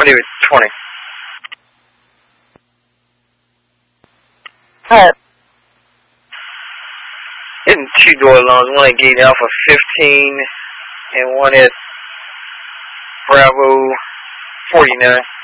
Rendezvous 20. Alright. Hitting 2 door alarms, one at Gate Alpha 15 and one at Bravo 49.